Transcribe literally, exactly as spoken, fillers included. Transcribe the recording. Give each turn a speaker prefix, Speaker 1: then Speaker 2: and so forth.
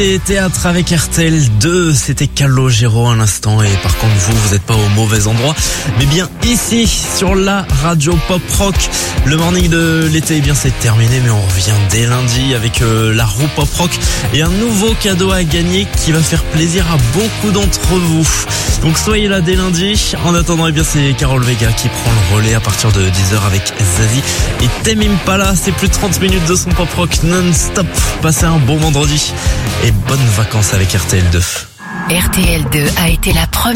Speaker 1: Et théâtre avec R T L deux, c'était Calogero un instant, et par contre vous, vous n'êtes pas au mauvais endroit, mais bien ici, sur la radio pop rock. Le morning de l'été, eh bien c'est terminé, mais on revient dès lundi avec euh, la roue pop rock et un nouveau cadeau à gagner qui va faire plaisir à beaucoup d'entre vous. Donc soyez là dès lundi. En attendant, eh bien c'est Carole Vega qui prend le relais à partir de dix heures avec Zazie et Tame Impala. C'est plus de trente minutes de son pop rock non-stop. Passez un bon vendredi et bonnes vacances avec R T L deux.
Speaker 2: R T L deux a été la première